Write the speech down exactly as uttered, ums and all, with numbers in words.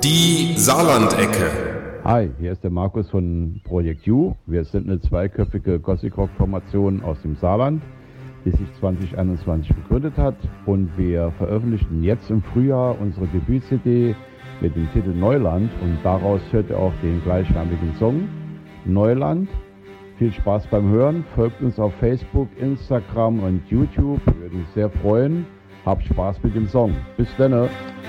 Die Saarlandecke. Hi, hier ist der Markus von Project U. Wir sind eine zweiköpfige Gothic-Rock-Formation aus dem Saarland, die sich zwanzig einundzwanzig gegründet hat. Und wir veröffentlichen jetzt im Frühjahr unsere Debüt-C D mit dem Titel Neuland. Und daraus hört ihr auch den gleichnamigen Song Neuland. Viel Spaß beim Hören. Folgt uns auf Facebook, Instagram und YouTube. Wir würden uns sehr freuen. Habt Spaß mit dem Song. Bis dann.